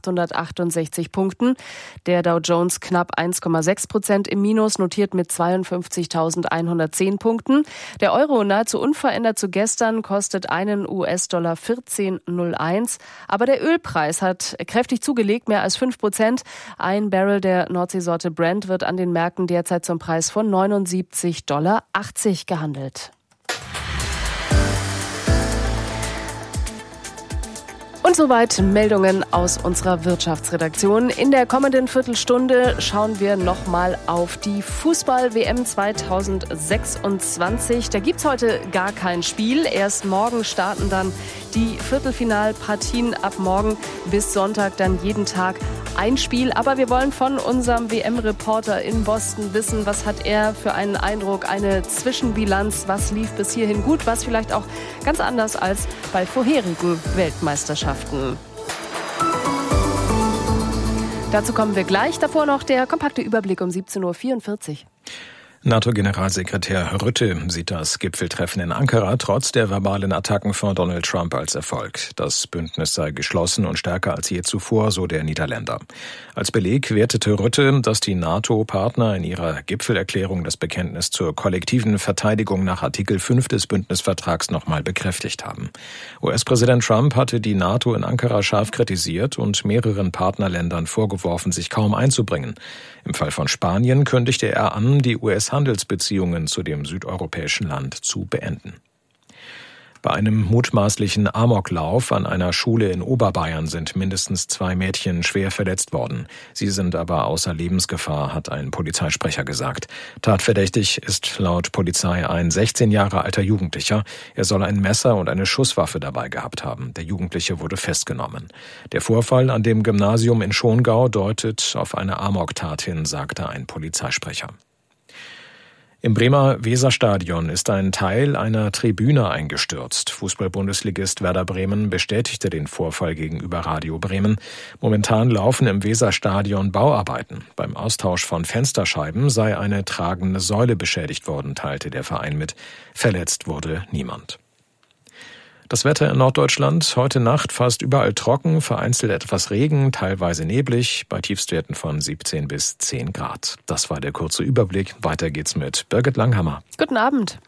868 Punkten. Der Dow Jones knapp 1,6% im Minus, notiert mit 52.110 Punkten. Der Euro nahezu unverändert zu gestern, kostet einen US-Dollar 14,01. Aber der Ölpreis hat kräftig zugelegt, mehr als 5%. Ein Barrel der Nordseesorte Brent wird an den Märkten derzeit zum Preis von $79,80 gehandelt. Und soweit Meldungen aus unserer Wirtschaftsredaktion. In der kommenden Viertelstunde schauen wir nochmal auf die Fußball-WM 2026. Da gibt's heute gar kein Spiel. Erst morgen starten dann die Viertelfinalpartien. Ab morgen bis Sonntag dann jeden Tag ein Spiel. Aber wir wollen von unserem WM-Reporter in Boston wissen, was hat er für einen Eindruck, eine Zwischenbilanz, was lief bis hierhin gut, was vielleicht auch ganz anders als bei vorherigen Weltmeisterschaften. Dazu kommen wir gleich. Davor noch der kompakte Überblick um 17.44 Uhr. NATO-Generalsekretär Rutte sieht das Gipfeltreffen in Ankara trotz der verbalen Attacken von Donald Trump als Erfolg. Das Bündnis sei geschlossen und stärker als je zuvor, so der Niederländer. Als Beleg wertete Rutte, dass die NATO-Partner in ihrer Gipfelerklärung das Bekenntnis zur kollektiven Verteidigung nach Artikel 5 des Bündnisvertrags nochmal bekräftigt haben. US-Präsident Trump hatte die NATO in Ankara scharf kritisiert und mehreren Partnerländern vorgeworfen, sich kaum einzubringen. Im Fall von Spanien kündigte er an, die US-Handelsbeziehungen zu dem südeuropäischen Land zu beenden. Bei einem mutmaßlichen Amoklauf an einer Schule in Oberbayern sind mindestens 2 Mädchen schwer verletzt worden. Sie sind aber außer Lebensgefahr, hat ein Polizeisprecher gesagt. Tatverdächtig ist laut Polizei ein 16 Jahre alter Jugendlicher. Er soll ein Messer und eine Schusswaffe dabei gehabt haben. Der Jugendliche wurde festgenommen. Der Vorfall an dem Gymnasium in Schongau deutet auf eine Amoktat hin, sagte ein Polizeisprecher. Im Bremer Weserstadion ist ein Teil einer Tribüne eingestürzt. Fußball-Bundesligist Werder Bremen bestätigte den Vorfall gegenüber Radio Bremen. Momentan laufen im Weserstadion Bauarbeiten. Beim Austausch von Fensterscheiben sei eine tragende Säule beschädigt worden, teilte der Verein mit. Verletzt wurde niemand. Das Wetter in Norddeutschland heute Nacht fast überall trocken, vereinzelt etwas Regen, teilweise neblig, bei Tiefstwerten von 17 bis 10 Grad. Das war der kurze Überblick. Weiter geht's mit Birgit Langhammer. Guten Abend.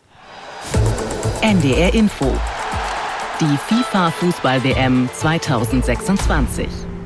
NDR Info. Die FIFA-Fußball-WM 2026.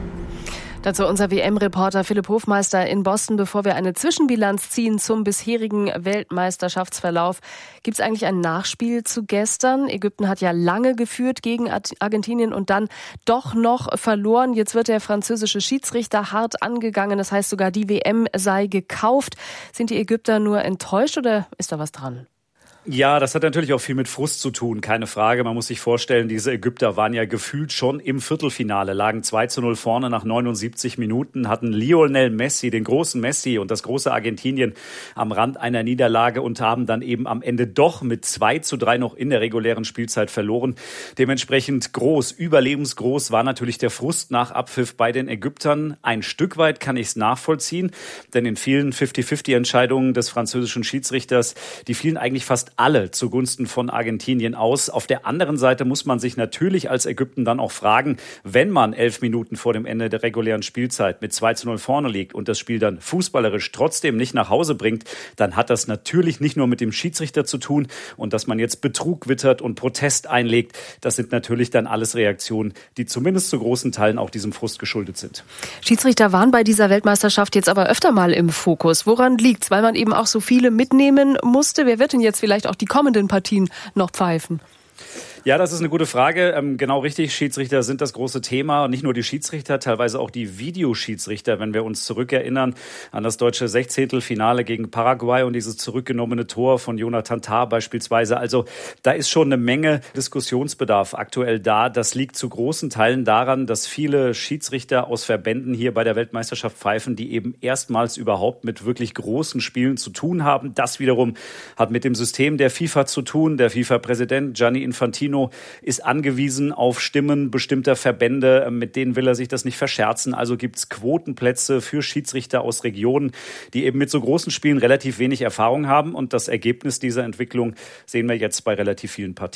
Dazu unser WM-Reporter Philipp Hofmeister in Boston. Bevor wir eine Zwischenbilanz ziehen zum bisherigen Weltmeisterschaftsverlauf, gibt es eigentlich ein Nachspiel zu gestern? Ägypten hat ja lange geführt gegen Argentinien und dann doch noch verloren. Jetzt wird der französische Schiedsrichter hart angegangen. Das heißt sogar, die WM sei gekauft. Sind die Ägypter nur enttäuscht oder ist da was dran? Ja, das hat natürlich auch viel mit Frust zu tun, keine Frage. Man muss sich vorstellen, diese Ägypter waren ja gefühlt schon im Viertelfinale, lagen 2:0 vorne nach 79 Minuten, hatten Lionel Messi, den großen Messi und das große Argentinien am Rand einer Niederlage und haben dann eben am Ende doch mit 2:3 noch in der regulären Spielzeit verloren. Dementsprechend überlebensgroß war natürlich der Frust nach Abpfiff bei den Ägyptern. Ein Stück weit kann ich es nachvollziehen, denn in vielen 50-50-Entscheidungen des französischen Schiedsrichters, die fielen eigentlich fast alle zugunsten von Argentinien aus. Auf der anderen Seite muss man sich natürlich als Ägypten dann auch fragen, wenn man 11 Minuten vor dem Ende der regulären Spielzeit mit 2:0 vorne liegt und das Spiel dann fußballerisch trotzdem nicht nach Hause bringt, dann hat das natürlich nicht nur mit dem Schiedsrichter zu tun und dass man jetzt Betrug wittert und Protest einlegt. Das sind natürlich dann alles Reaktionen, die zumindest zu großen Teilen auch diesem Frust geschuldet sind. Schiedsrichter waren bei dieser Weltmeisterschaft jetzt aber öfter mal im Fokus. Woran liegt's? Weil man eben auch so viele mitnehmen musste. Wer wird denn jetzt vielleicht auch die kommenden Partien noch pfeifen? Ja, das ist eine gute Frage. Genau richtig, Schiedsrichter sind das große Thema. Und nicht nur die Schiedsrichter, teilweise auch die Videoschiedsrichter, wenn wir uns zurückerinnern an das deutsche Sechzehntelfinale gegen Paraguay und dieses zurückgenommene Tor von Jonathan Tah beispielsweise. Also da ist schon eine Menge Diskussionsbedarf aktuell da. Das liegt zu großen Teilen daran, dass viele Schiedsrichter aus Verbänden hier bei der Weltmeisterschaft pfeifen, die eben erstmals überhaupt mit wirklich großen Spielen zu tun haben. Das wiederum hat mit dem System der FIFA zu tun. Der FIFA-Präsident Gianni Infantino ist angewiesen auf Stimmen bestimmter Verbände, mit denen will er sich das nicht verscherzen. Also gibt es Quotenplätze für Schiedsrichter aus Regionen, die eben mit so großen Spielen relativ wenig Erfahrung haben. Und das Ergebnis dieser Entwicklung sehen wir jetzt bei relativ vielen Partien.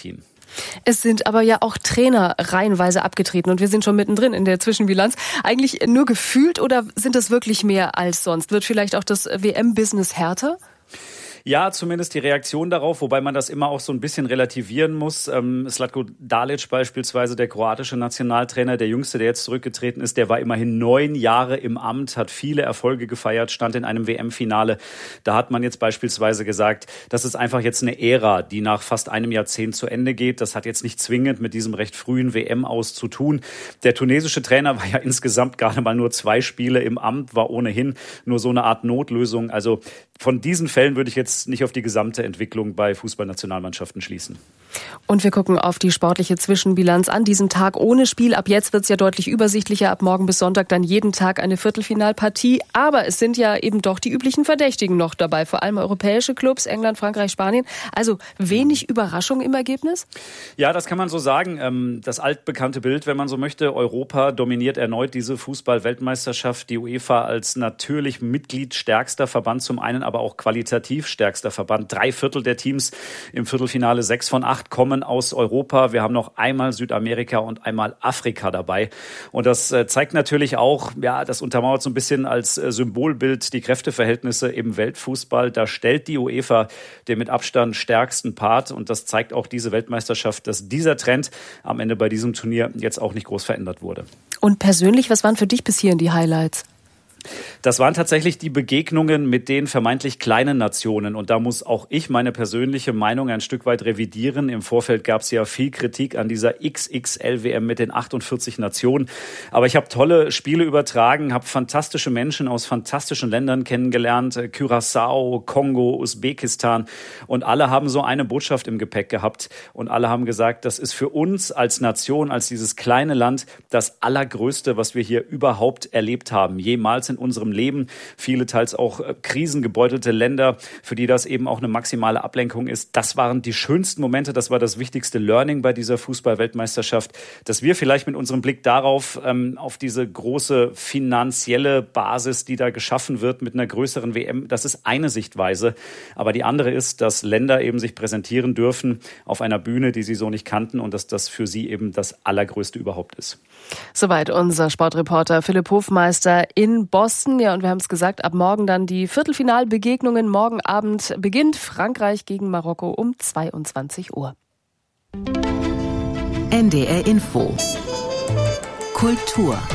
Es sind aber ja auch Trainer reihenweise abgetreten und wir sind schon mittendrin in der Zwischenbilanz. Eigentlich nur gefühlt oder sind es wirklich mehr als sonst? Wird vielleicht auch das WM-Business härter? Ja, zumindest die Reaktion darauf, wobei man das immer auch so ein bisschen relativieren muss. Zlatko Dalic beispielsweise, der kroatische Nationaltrainer, der Jüngste, der jetzt zurückgetreten ist, der war immerhin 9 Jahre im Amt, hat viele Erfolge gefeiert, stand in einem WM-Finale. Da hat man jetzt beispielsweise gesagt, das ist einfach jetzt eine Ära, die nach fast einem Jahrzehnt zu Ende geht. Das hat jetzt nicht zwingend mit diesem recht frühen WM-Aus zu tun. Der tunesische Trainer war ja insgesamt gerade mal nur 2 Spiele im Amt, war ohnehin nur so eine Art Notlösung. Also von diesen Fällen würde ich jetzt nicht auf die gesamte Entwicklung bei Fußballnationalmannschaften schließen. Und wir gucken auf die sportliche Zwischenbilanz an diesem Tag ohne Spiel. Ab jetzt wird es ja deutlich übersichtlicher. Ab morgen bis Sonntag dann jeden Tag eine Viertelfinalpartie. Aber es sind ja eben doch die üblichen Verdächtigen noch dabei. Vor allem europäische Clubs, England, Frankreich, Spanien. Also wenig Überraschung im Ergebnis? Ja, das kann man so sagen. Das altbekannte Bild, wenn man so möchte. Europa dominiert erneut diese Fußball-Weltmeisterschaft. Die UEFA als natürlich mitgliedstärkster Verband zum einen, aber auch qualitativ stärkster Verband. 3/4 der Teams im Viertelfinale, 6 von 8 kommen aus Europa. Wir haben noch einmal Südamerika und einmal Afrika dabei. Und das zeigt natürlich auch, ja, das untermauert so ein bisschen als Symbolbild die Kräfteverhältnisse im Weltfußball. Da stellt die UEFA den mit Abstand stärksten Part. Und das zeigt auch diese Weltmeisterschaft, dass dieser Trend am Ende bei diesem Turnier jetzt auch nicht groß verändert wurde. Und persönlich, was waren für dich bis hierhin die Highlights? Das waren tatsächlich die Begegnungen mit den vermeintlich kleinen Nationen. Und da muss auch ich meine persönliche Meinung ein Stück weit revidieren. Im Vorfeld gab es ja viel Kritik an dieser XXL-WM mit den 48 Nationen. Aber ich habe tolle Spiele übertragen, habe fantastische Menschen aus fantastischen Ländern kennengelernt. Curaçao, Kongo, Usbekistan. Und alle haben so eine Botschaft im Gepäck gehabt. Und alle haben gesagt, das ist für uns als Nation, als dieses kleine Land, das Allergrößte, was wir hier überhaupt erlebt haben. Jemals in unserem Leben. Viele teils auch krisengebeutelte Länder, für die das eben auch eine maximale Ablenkung ist. Das waren die schönsten Momente. Das war das wichtigste Learning bei dieser Fußball-Weltmeisterschaft, dass wir vielleicht mit unserem Blick darauf, auf diese große finanzielle Basis, die da geschaffen wird mit einer größeren WM, das ist eine Sichtweise. Aber die andere ist, dass Länder eben sich präsentieren dürfen auf einer Bühne, die sie so nicht kannten und dass das für sie eben das Allergrößte überhaupt ist. Soweit unser Sportreporter Philipp Hofmeister in Boston. Ja, und wir haben es gesagt, ab morgen dann die Viertelfinalbegegnungen. Morgen Abend beginnt Frankreich gegen Marokko um 22 Uhr. NDR Info. Kultur.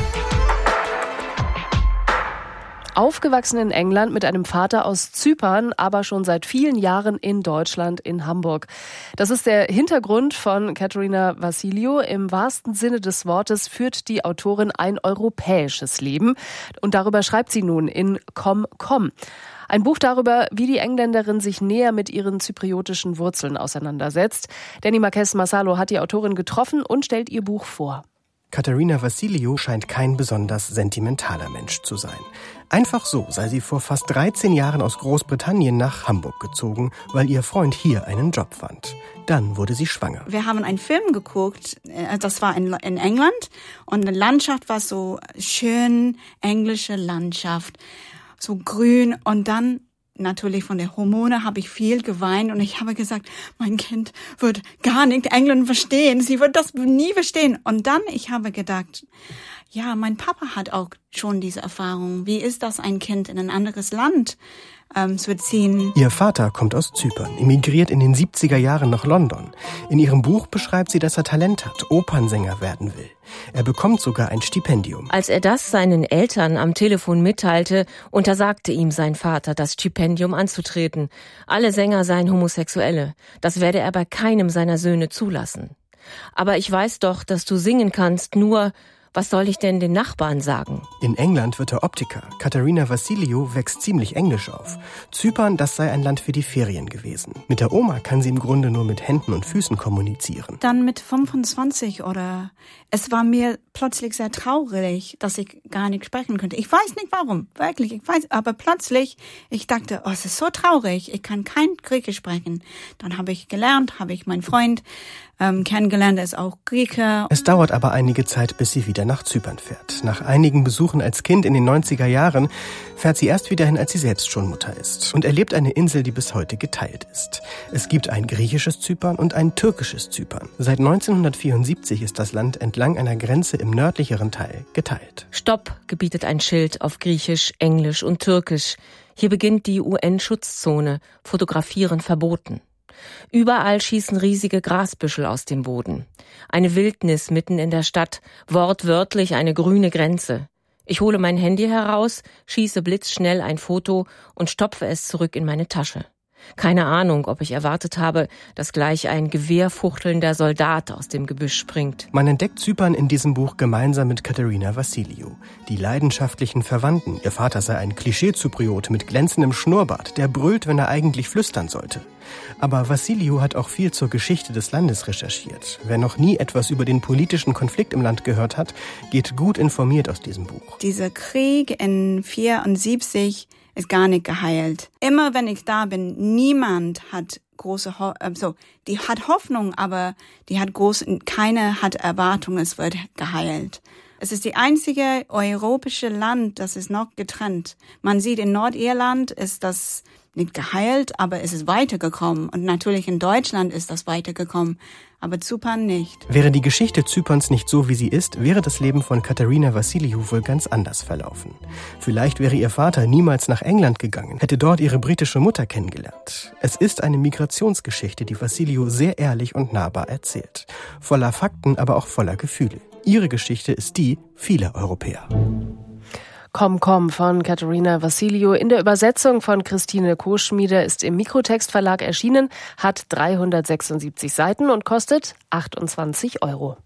Aufgewachsen in England mit einem Vater aus Zypern, aber schon seit vielen Jahren in Deutschland, in Hamburg. Das ist der Hintergrund von Katerina Vassiliou. Im wahrsten Sinne des Wortes führt die Autorin ein europäisches Leben. Und darüber schreibt sie nun in Komm, komm. Ein Buch darüber, wie die Engländerin sich näher mit ihren zypriotischen Wurzeln auseinandersetzt. Danny Marques Massalo hat die Autorin getroffen und stellt ihr Buch vor. Katerina Vassiliou scheint kein besonders sentimentaler Mensch zu sein. Einfach so sei sie vor fast 13 Jahren aus Großbritannien nach Hamburg gezogen, weil ihr Freund hier einen Job fand. Dann wurde sie schwanger. Wir haben einen Film geguckt, das war in England und die Landschaft war so schön, englische Landschaft, so grün und dann natürlich von der Hormone habe ich viel geweint und ich habe gesagt, mein Kind wird gar nicht England verstehen, sie wird das nie verstehen. Und dann, ich habe gedacht, ja, mein Papa hat auch schon diese Erfahrung. Wie ist das, ein Kind in ein anderes Land zu ziehen? Ihr Vater kommt aus Zypern, emigriert in den 70er Jahren nach London. In ihrem Buch beschreibt sie, dass er Talent hat, Opernsänger werden will. Er bekommt sogar ein Stipendium. Als er das seinen Eltern am Telefon mitteilte, untersagte ihm sein Vater, das Stipendium anzutreten. Alle Sänger seien Homosexuelle. Das werde er bei keinem seiner Söhne zulassen. Aber ich weiß doch, dass du singen kannst, nur was soll ich denn den Nachbarn sagen? In England wird er Optiker. Katerina Vassiliou wächst ziemlich englisch auf. Zypern, das sei ein Land für die Ferien gewesen. Mit der Oma kann sie im Grunde nur mit Händen und Füßen kommunizieren. Dann mit 25 oder es war mir plötzlich sehr traurig, dass ich gar nicht sprechen könnte. Ich weiß nicht warum, wirklich, ich weiß, aber plötzlich, ich dachte, es ist so traurig, ich kann kein Griechisch sprechen. Dann habe ich gelernt, habe ich meinen Freund kennengelernt. Er ist auch Grieche. Es dauert aber einige Zeit, bis sie wieder nach Zypern fährt. Nach einigen Besuchen als Kind in den 90er Jahren fährt sie erst wieder hin, als sie selbst schon Mutter ist. Und erlebt eine Insel, die bis heute geteilt ist. Es gibt ein griechisches Zypern und ein türkisches Zypern. Seit 1974 ist das Land entlang einer Grenze im nördlicheren Teil geteilt. Stopp, gebietet ein Schild auf Griechisch, Englisch und Türkisch. Hier beginnt die UN-Schutzzone. Fotografieren verboten. Überall schießen riesige Grasbüschel aus dem Boden. Eine Wildnis mitten in der Stadt, wortwörtlich eine grüne Grenze. Ich hole mein Handy heraus, schieße blitzschnell ein Foto und stopfe es zurück in meine Tasche. Keine Ahnung, ob ich erwartet habe, dass gleich ein gewehrfuchtelnder Soldat aus dem Gebüsch springt. Man entdeckt Zypern in diesem Buch gemeinsam mit Katerina Vassiliou. Die leidenschaftlichen Verwandten. Ihr Vater sei ein Klischee-Zypriot mit glänzendem Schnurrbart, der brüllt, wenn er eigentlich flüstern sollte. Aber Vassiliou hat auch viel zur Geschichte des Landes recherchiert. Wer noch nie etwas über den politischen Konflikt im Land gehört hat, geht gut informiert aus diesem Buch. Dieser Krieg in 1974 ist gar nicht geheilt. Immer wenn ich da bin, niemand hat die hat Hoffnung, aber keiner hat Erwartung, es wird geheilt. Es ist die einzige europäische Land, das ist noch getrennt. Man sieht, in Nordirland ist das nicht geheilt, aber es ist weitergekommen. Und natürlich in Deutschland ist das weitergekommen, aber Zypern nicht. Wäre die Geschichte Zyperns nicht so, wie sie ist, wäre das Leben von Katerina Vassiliou wohl ganz anders verlaufen. Vielleicht wäre ihr Vater niemals nach England gegangen, hätte dort ihre britische Mutter kennengelernt. Es ist eine Migrationsgeschichte, die Vassiliou sehr ehrlich und nahbar erzählt. Voller Fakten, aber auch voller Gefühle. Ihre Geschichte ist die vieler Europäer. Komm, komm von Katerina Vassiliou in der Übersetzung von Christine Koschmieder ist im Mikrotext Verlag erschienen, hat 376 Seiten und kostet 28 €.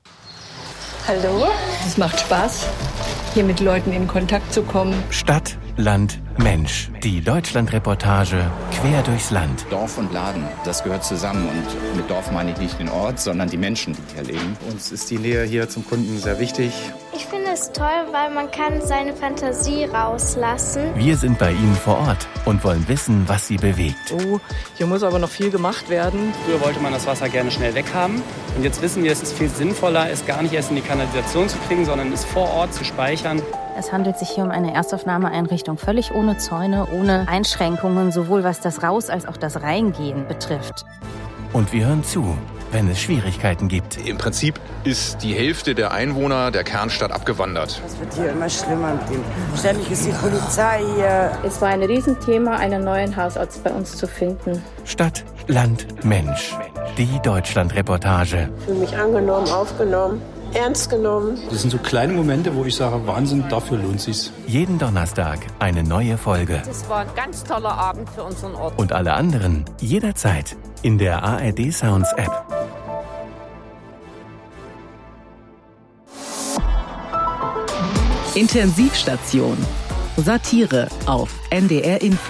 Hallo, es macht Spaß, hier mit Leuten in Kontakt zu kommen. Stadt, Land, Mensch. Die Deutschland-Reportage quer durchs Land. Dorf und Laden, das gehört zusammen. Und mit Dorf meine ich nicht den Ort, sondern die Menschen, die hier leben. Uns ist die Nähe hier zum Kunden sehr wichtig. Ich finde es toll, weil man kann seine Fantasie rauslassen. Wir sind bei Ihnen vor Ort und wollen wissen, was Sie bewegt. Oh, hier muss aber noch viel gemacht werden. Früher wollte man das Wasser gerne schnell weghaben. Und jetzt wissen wir, es ist viel sinnvoller, es gar nicht erst in die Kanalisation zu kriegen, sondern es vor Ort zu speichern. Es handelt sich hier um eine Erstaufnahmeeinrichtung, völlig ohne Zäune, ohne Einschränkungen, sowohl was das Raus- als auch das Reingehen betrifft. Und wir hören zu, wenn es Schwierigkeiten gibt. Im Prinzip ist die Hälfte der Einwohner der Kernstadt abgewandert. Das wird hier immer schlimmer mit dem. Ständig ist die Polizei hier. Es war ein Riesenthema, einen neuen Hausarzt bei uns zu finden. Stadt, Land, Mensch. Die Deutschland-Reportage. Ich fühle mich angenommen, aufgenommen, ernst genommen. Das sind so kleine Momente, wo ich sage, Wahnsinn, dafür lohnt sich's. Jeden Donnerstag eine neue Folge. Das war ein ganz toller Abend für unseren Ort. Und alle anderen jederzeit in der ARD Sounds App. Intensivstation. Satire auf NDR Info.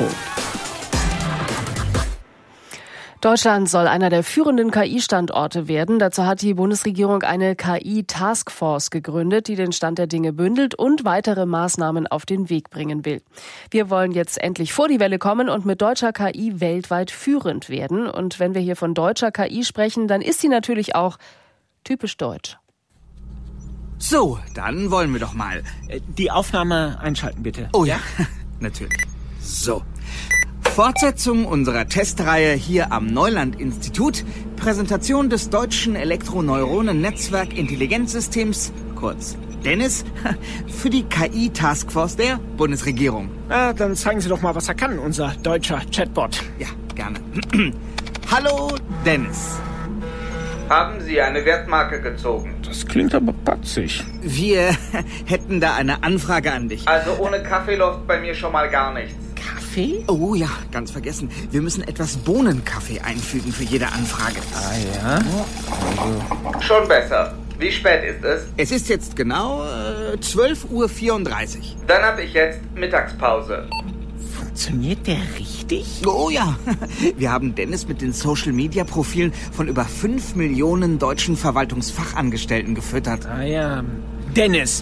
Deutschland soll einer der führenden KI-Standorte werden. Dazu hat die Bundesregierung eine KI-Taskforce gegründet, die den Stand der Dinge bündelt und weitere Maßnahmen auf den Weg bringen will. Wir wollen jetzt endlich vor die Welle kommen und mit deutscher KI weltweit führend werden. Und wenn wir hier von deutscher KI sprechen, dann ist sie natürlich auch typisch deutsch. So, dann wollen wir doch mal. Die Aufnahme einschalten, bitte. Oh ja, natürlich. So. Fortsetzung unserer Testreihe hier am Neuland-Institut. Präsentation des deutschen Elektroneuronen-Netzwerk-Intelligenzsystems, kurz DENNIS, für die KI-Taskforce der Bundesregierung. Dann zeigen Sie doch mal, was er kann, unser deutscher Chatbot. Ja, gerne. Hallo, Dennis. Haben Sie eine Wertmarke gezogen? Das klingt aber patzig. Wir hätten da eine Anfrage an dich. Also ohne Kaffee läuft bei mir schon mal gar nichts. Kaffee? Oh ja, ganz vergessen. Wir müssen etwas Bohnenkaffee einfügen für jede Anfrage. Ah ja? Schon besser. Wie spät ist es? Es ist jetzt genau 12:34 Uhr. Dann habe ich jetzt Mittagspause. Funktioniert der richtig? Oh ja. Wir haben Dennis mit den Social-Media-Profilen von über 5 Millionen deutschen Verwaltungsfachangestellten gefüttert. Ah ja. Dennis,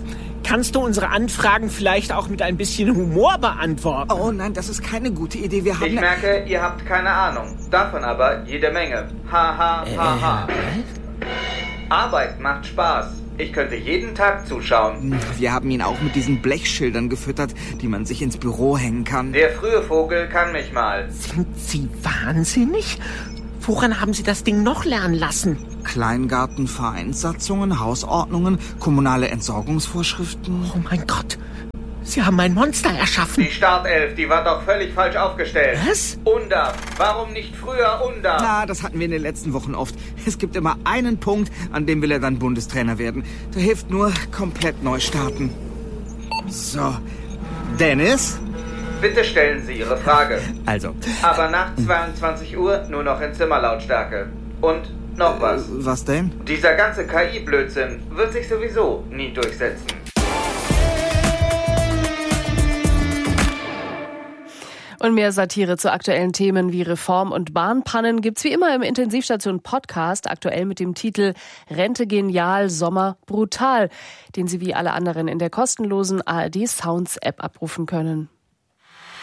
kannst du unsere Anfragen vielleicht auch mit ein bisschen Humor beantworten? Oh nein, das ist keine gute Idee. Wir haben... Ich merke, ihr habt keine Ahnung. Davon aber jede Menge. Ha, ha, ha, ha. Arbeit macht Spaß. Ich könnte jeden Tag zuschauen. Wir haben ihn auch mit diesen Blechschildern gefüttert, die man sich ins Büro hängen kann. Der frühe Vogel kann mich mal. Sind Sie wahnsinnig? Woran haben Sie das Ding noch lernen lassen? Kleingarten, Vereinssatzungen, Hausordnungen, kommunale Entsorgungsvorschriften. Oh mein Gott, Sie haben ein Monster erschaffen. Die Startelf, die war doch völlig falsch aufgestellt. Was? Undarf. Warum nicht früher Undarf? Na, das hatten wir in den letzten Wochen oft. Es gibt immer einen Punkt, an dem will er dann Bundestrainer werden. Da hilft nur komplett neu starten. So, Dennis? Bitte stellen Sie Ihre Frage. Also. Aber nach 22 Uhr nur noch in Zimmerlautstärke. Und noch was. Was denn? Dieser ganze KI-Blödsinn wird sich sowieso nie durchsetzen. Und mehr Satire zu aktuellen Themen wie Reform und Bahnpannen gibt's wie immer im Intensivstation Podcast, aktuell mit dem Titel Rente genial, Sommer brutal, den Sie wie alle anderen in der kostenlosen ARD Sounds App abrufen können.